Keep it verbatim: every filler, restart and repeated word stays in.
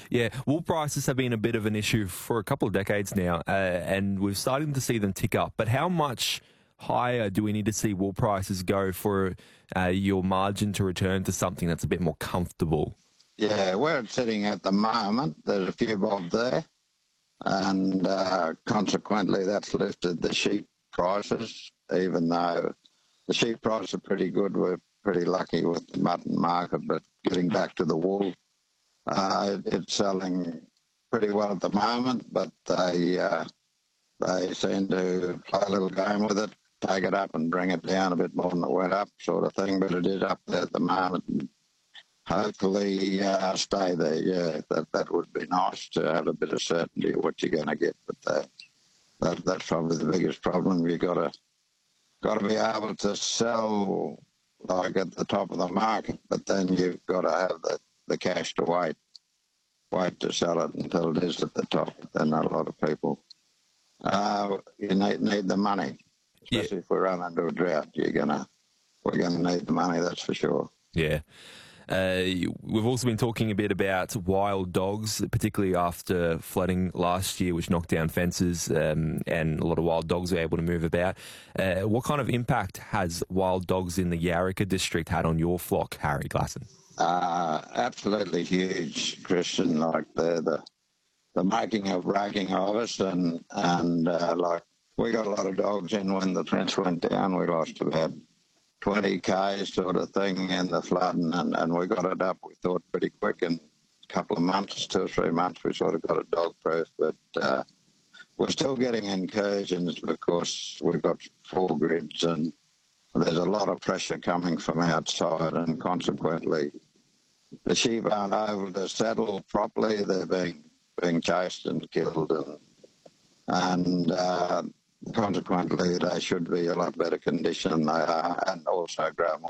Yeah, wool prices have been a bit of an issue for a couple of decades now, uh, and we're starting to see them tick up. But how much higher do we need to see wool prices go for uh, your margin to return to something that's a bit more comfortable? Yeah, where it's sitting at the moment, there's a few bob there, and uh, consequently that's lifted the sheep prices, even though the sheep prices are pretty good. We're pretty lucky with the mutton market, but getting back to the wool, uh, it, it's selling pretty well at the moment, but they, uh, they seem to play a little game with it, take it up and bring it down a bit more than it went up, sort of thing, but it is up there at the moment. And hopefully uh, stay there. Yeah, that that would be nice to have a bit of certainty of what you're going to get. But uh, that that's probably the biggest problem. You got to got to be able to sell like at the top of the market, but then you've got to have the, the cash to wait wait to sell it until it is at the top. Then a lot of people uh, you need need the money, especially yeah. if we run into a drought. You're gonna we're gonna need the money. That's for sure. Yeah. Uh, we've also been talking a bit about wild dogs, particularly after flooding last year, which knocked down fences, um, and a lot of wild dogs were able to move about. Uh, what kind of impact has wild dogs in the Yarrika district had on your flock, Harry Glasson? Uh, absolutely huge, Christian. Like the the, the making of breaking of us, and and uh, like we got a lot of dogs in when the fence went down. We lost about twenty K sort of thing in the flooding, and, and we got it up, we thought, pretty quick. In a couple of months, two or three months, we sort of got it dog-proof. But uh, we're still getting incursions because we've got four grids and there's a lot of pressure coming from outside, and consequently the sheep aren't able to settle properly. They're being, being chased and killed, and, and uh, consequently, they should be a lot better condition than they are, and also grow more